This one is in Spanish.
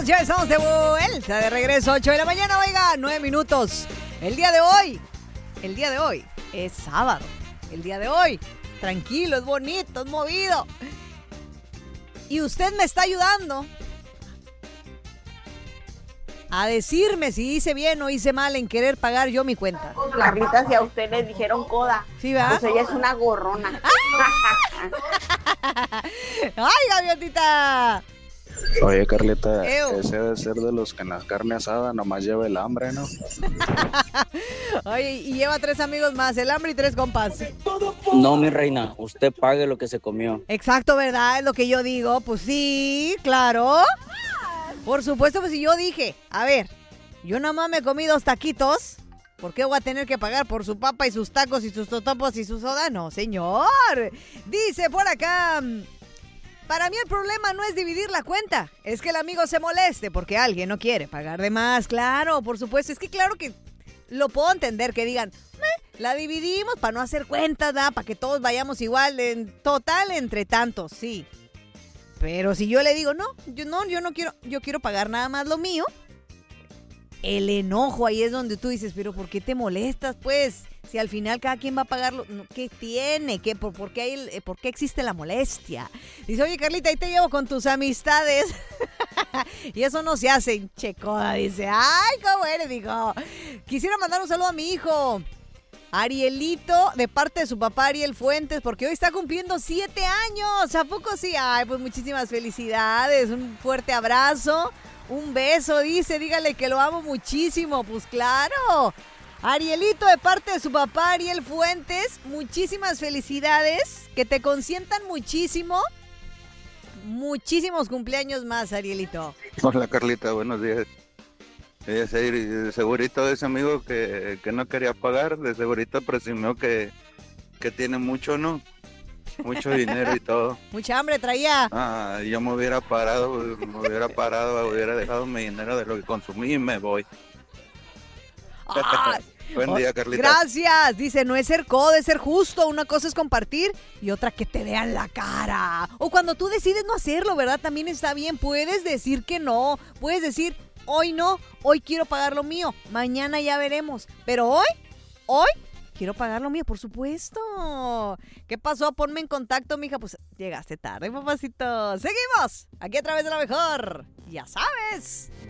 Amigos, ya estamos de vuelta, de regreso, 8 de la mañana, oiga, 9 minutos. El día de hoy es sábado. El día de hoy, tranquilo, es bonito, es movido. Y usted me está ayudando a decirme si hice bien o hice mal en querer pagar yo mi cuenta. Carlita, si a usted le dijeron coda, ¿Sí, va? pues ella es una gorrona. ¡Ay, gaviotita! Oye, Carlita, Ew. ese debe ser de los que en la carne asada nomás lleva el hambre, ¿no? Oye, y lleva 3 amigos más, el hambre y 3 compas. No, mi reina, usted pague lo que se comió. Exacto, ¿verdad? Es lo que yo digo. Pues sí, claro. Por supuesto, pues si yo dije, a ver, yo nada más me comí 2 taquitos, ¿por qué voy a tener que pagar por su papa y sus tacos y sus totopos y su soda? No, señor. Dice por acá, para mí el problema no es dividir la cuenta, es que el amigo se moleste porque alguien no quiere pagar de más. Claro, por supuesto, es que claro que lo puedo entender, que digan, la dividimos para no hacer cuentas, ¿da? Para que todos vayamos igual, en total entre tantos, sí. Pero si yo le digo, yo no quiero, yo quiero pagar nada más lo mío, el enojo ahí es donde tú dices, pero ¿por qué te molestas, pues? Si al final cada quien va a pagarlo, ¿qué tiene? ¿Por qué existe la molestia? Dice, oye, Carlita, ahí te llevo con tus amistades. Y eso no se hace en Checoda. Dice, ay, cómo eres, dijo. Quisiera mandar un saludo a mi hijo Arielito, de parte de su papá Ariel Fuentes, porque hoy está cumpliendo 7 años. ¿A poco sí? Ay, pues muchísimas felicidades. Un fuerte abrazo. Un beso, dice, dígale que lo amo muchísimo. Pues claro. Arielito, de parte de su papá Ariel Fuentes, muchísimas felicidades. Que te consientan muchísimo. Muchísimos cumpleaños más, Arielito. Hola, Carlita, buenos días. De segurito ese amigo que no quería pagar, de segurito presumió que tiene mucho, ¿no? Mucho dinero y todo. Mucha hambre traía. Yo me hubiera parado, hubiera dejado mi dinero de lo que consumí y me voy. Buen día, Carlita. Gracias. Dice, no es ser codo, es ser justo. Una cosa es compartir y otra que te vean la cara. O cuando tú decides no hacerlo, ¿verdad? También está bien. Puedes decir que no. Puedes decir, hoy no, hoy quiero pagar lo mío. Mañana ya veremos. Pero hoy quiero pagar lo mío, por supuesto. ¿Qué pasó? Ponme en contacto, mija. Pues llegaste tarde, papacito. Seguimos aquí a través de la mejor. Ya sabes.